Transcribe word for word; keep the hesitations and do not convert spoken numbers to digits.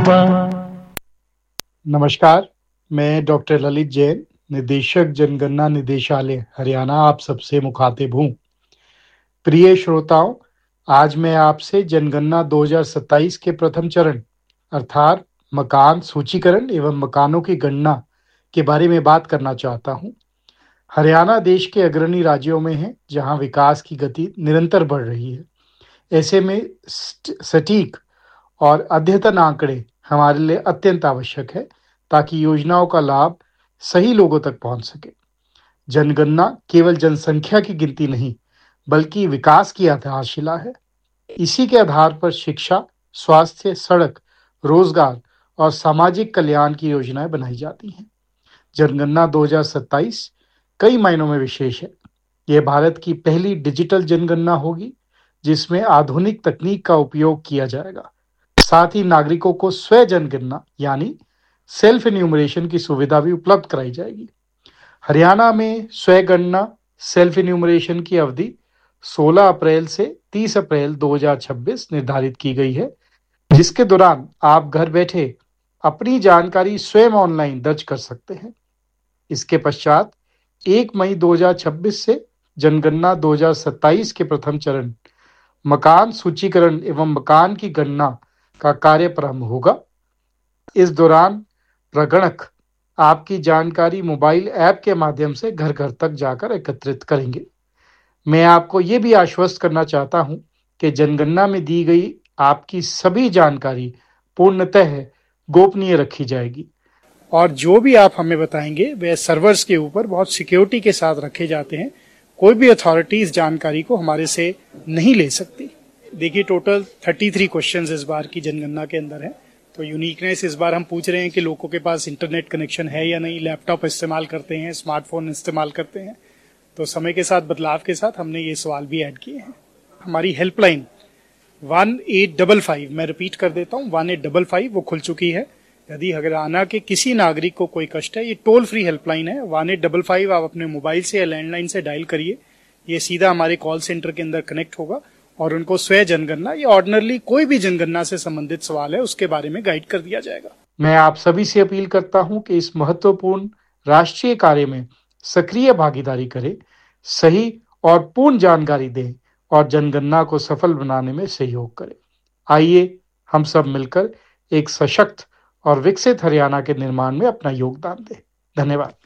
नमस्कार, मैं डॉक्टर ललित जैन, निदेशक जनगणना निदेशालय हरियाणा आप सबसे मुखातिब हूँ। प्रिय श्रोताओं, आज मैं आपसे जनगणना दो हज़ार सत्ताईस के प्रथम चरण अर्थात मकान सूचीकरण एवं मकानों की गणना के बारे में बात करना चाहता हूँ। हरियाणा देश के अग्रणी राज्यों में है, जहाँ विकास की गति निरंतर बढ़ रही है। ऐसे में स्ट- सटीक और अद्यतन आंकड़े हमारे लिए अत्यंत आवश्यक है, ताकि योजनाओं का लाभ सही लोगों तक पहुंच सके। जनगणना केवल जनसंख्या की गिनती नहीं, बल्कि विकास की आधारशिला है। इसी के आधार पर शिक्षा, स्वास्थ्य, सड़क, रोजगार और सामाजिक कल्याण की योजनाएं बनाई जाती हैं। जनगणना दो हज़ार सत्ताईस कई मायनों में विशेष है। यह भारत की पहली डिजिटल जनगणना होगी, जिसमें आधुनिक तकनीक का उपयोग किया जाएगा। साथ ही नागरिकों को स्व जनगणना यानी सेल्फ इन्यूमरेशन की सुविधा भी उपलब्ध कराई जाएगी। हरियाणा में स्व गणना सेल्फ इन्यूमरेशन की अवधि सोलह अप्रैल से तीस अप्रैल दो हज़ार छब्बीस निर्धारित की गई है, जिसके दौरान आप घर बैठे अपनी जानकारी स्वयं ऑनलाइन दर्ज कर सकते हैं। इसके पश्चात एक मई दो हज़ार छब्बीस से जनगणना दो हज़ार सत्ताईस के प्रथम चरण मकान सूचीकरण एवं मकान की गणना का कार्य प्रारंभ होगा। इस दौरान प्रगणक आपकी जानकारी मोबाइल ऐप के माध्यम से घर घर तक जाकर एकत्रित करेंगे। मैं आपको ये भी आश्वस्त करना चाहता हूं कि जनगणना में दी गई आपकी सभी जानकारी पूर्णतः गोपनीय रखी जाएगी और जो भी आप हमें बताएंगे वह सर्वर्स के ऊपर बहुत सिक्योरिटी के साथ रखे जाते हैं। कोई भी अथॉरिटी इस जानकारी को हमारे से नहीं ले सकती। देखिए, टोटल तैंतीस क्वेश्चंस इस बार की जनगणना के अंदर है। तो यूनिकनेस इस बार हम पूछ रहे हैं कि लोगों के पास इंटरनेट कनेक्शन है या नहीं, लैपटॉप इस्तेमाल करते हैं, स्मार्टफोन इस्तेमाल करते हैं। तो समय के साथ बदलाव के साथ हमने ये सवाल भी ऐड किए हैं। हमारी helpline one eight double five, मैं रिपीट कर देता हूँ, वन एट डबल फाइव वो खुल चुकी है। यदि हरियाणा के किसी नागरिक को कोई कष्ट है, ये टोल फ्री हेल्पलाइन है। वन एट डबल फाइव आप अपने मोबाइल से या लैंडलाइन से डायल करिए, ये सीधा हमारे कॉल सेंटर के अंदर कनेक्ट होगा और उनको स्व जनगणना या ऑर्डिनरली कोई भी जनगणना से संबंधित सवाल है उसके बारे में गाइड कर दिया जाएगा। मैं आप सभी से अपील करता हूं कि इस महत्वपूर्ण राष्ट्रीय कार्य में सक्रिय भागीदारी करें, सही और पूर्ण जानकारी दें और जनगणना को सफल बनाने में सहयोग करें। आइए हम सब मिलकर एक सशक्त और विकसित हरियाणा के निर्माण में अपना योगदान दें। धन्यवाद।